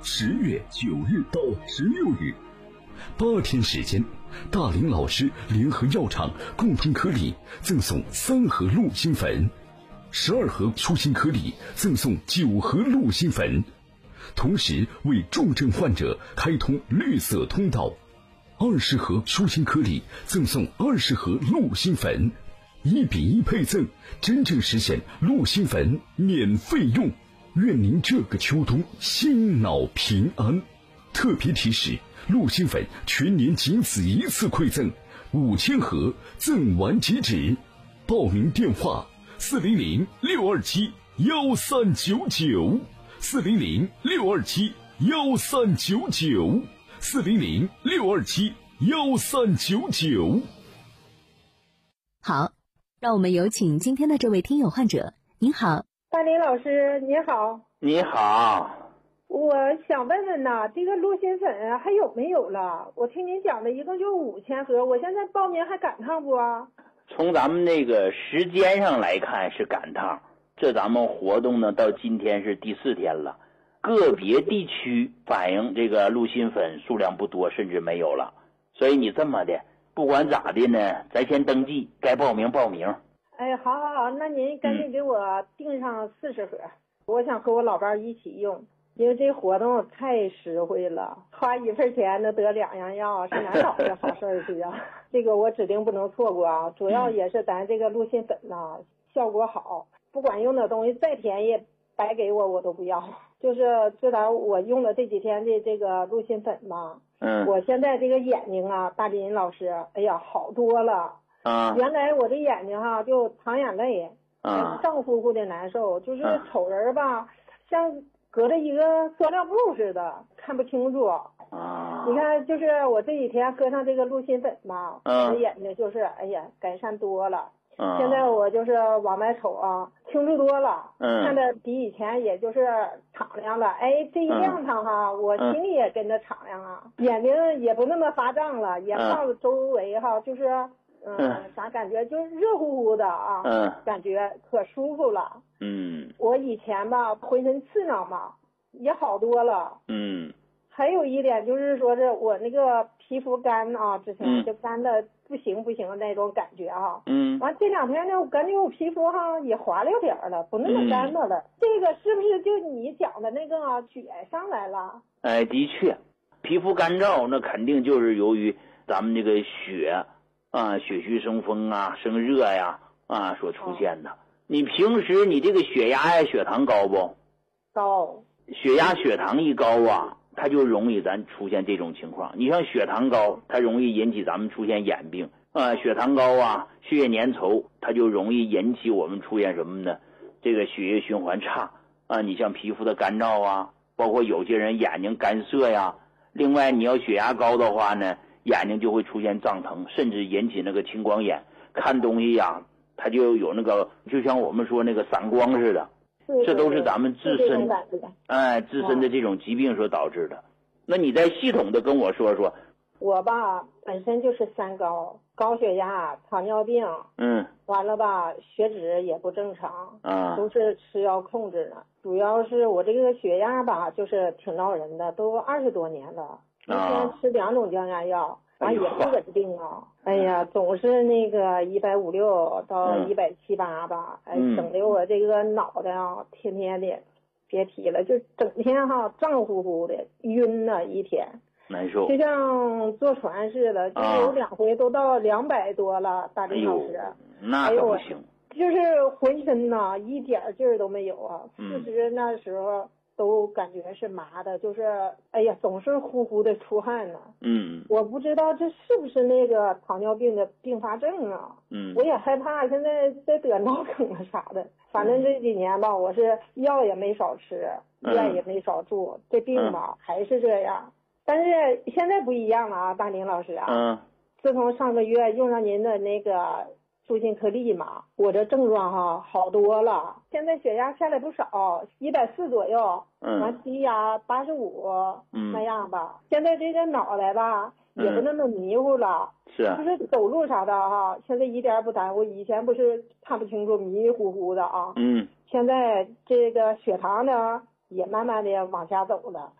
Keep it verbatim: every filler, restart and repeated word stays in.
十月九日到十六日，八天时间，大林老师联合药厂共同颗粒赠送三盒鹿心粉，十二盒舒心颗粒赠送九盒鹿心粉，同时为重症患者开通绿色通道。二十盒舒心颗粒赠送二十盒鹿心粉，一比一配赠，真正实现鹿心粉免费用。愿您这个秋冬心脑平安。特别提示：鹿心粉全年仅此一次馈赠，五千盒赠完即止。报名电话：四零零六二七幺三九九，四零零六二七幺三九九，四零零六二七幺三九九。 好，让我们有请今天的这位听友患者。您好， 大林老师，你好。 你好， 我想问问呐，这个鹿心粉还有没有了？我听您讲的一共就五千盒，我现在报名还赶趟不啊？ 从咱们那个时间上来看是赶趟，这咱们活动呢到今天是第四天了，个别地区反映这个鹿心粉数量不多，甚至没有了。所以你这么的，不管咋的呢，咱先登记，该报名报名。 哎，好好好，那您赶紧给我订上四十盒，嗯，我想和我老伴儿一起用，因为这活动太实惠了，花一份钱能得两样药，是哪找的好事儿去啊？这个我指定不能错过啊！主要也是咱这个鹿心粉呐，效果好，不管用的东西再便宜，白给我我都不要。就是自打我用了这几天的这个鹿心粉嘛， 嗯， 我现在这个眼睛啊，大林老师，哎呀，好多了。 啊， 原来我这眼睛哈就淌眼泪， 啊， 胀乎乎的难受，就是瞅人吧，像隔着一个塑料布似的，看不清楚。 啊， 你看，就是我这几天喝上这个鹿心粉吧， 嗯， 我眼睛就是哎呀改善多了。 嗯， 现在我就是往外瞅啊，清楚多了， 嗯， 看着比以前也就是敞亮了。哎，这一亮堂哈，嗯，我心里也跟着敞亮啊，嗯，眼睛也不那么发胀了，也看着周围哈，就是。嗯，啥感觉就是热乎乎的啊，嗯，感觉可舒服了。嗯，我以前吧浑身刺挠嘛，也好多了。嗯，还有一点就是说是我那个皮肤干啊，之前就干的不行不行的那种感觉啊。嗯，完这两天呢，我感觉我皮肤哈也滑溜点了，不那么干的了。嗯，这个是不是就你讲的那个血上来了？ 哎，的确，皮肤干燥那肯定就是由于咱们这个血。啊，血虚生风啊，生热呀，啊，所出现的。哦，你平时你这个血压呀、血糖高不？ 高。 血压、血糖一高啊，它就容易咱出现这种情况。你像血糖高，它容易引起咱们出现眼病啊；血糖高啊，血液粘稠，它就容易引起我们出现什么呢？这个血液循环差啊。你像皮肤的干燥啊，包括有些人眼睛干涩呀。另外，你要血压高的话呢，眼睛就会出现胀疼，甚至引起那个青光眼，看东西呀，它就有那个，就像我们说那个散光似的。这都是咱们自身，哎，自身的这种疾病所导致的。那你再系统的跟我说说。 我吧，本身就是三高，高血压、糖尿病，嗯，完了吧，血脂也不正常，啊，都是吃药控制的。主要是我这个血压吧，就是挺闹人的，都二十多年了，一天吃两种降压药。完也不稳定啊！哎呀，总是那个一百五六到一百七八吧，哎，整的我这个脑袋啊，天天的，别提了，就整天哈胀乎乎的，晕呐，一天难受， 就像坐船似的，就有两回都到两百多了，大林老师， 那可不行， 就是浑身呐一点劲儿都没有啊，四十那时候。都感觉是麻的，就是哎呀，总是呼呼的出汗呢。嗯，我不知道这是不是那个糖尿病的并发症啊？嗯，我也害怕现在再得脑梗了啥的。反正这几年吧，我是药也没少吃，医院也没少住，这病吧还是这样。但是现在不一样了啊，大林老师啊。嗯。自从上个月用上您的那个。舒心颗粒嘛，我这症状哈好多了，现在血压下来不少，一百四左右，嗯，完低压八十五，嗯，那样吧。现在这个脑袋吧也不那么迷糊了，是、嗯，就是走路啥的哈，现在一点不耽误。以前不是看不清楚，迷迷糊糊的啊，嗯，现在这个血糖呢也慢慢的往下走了，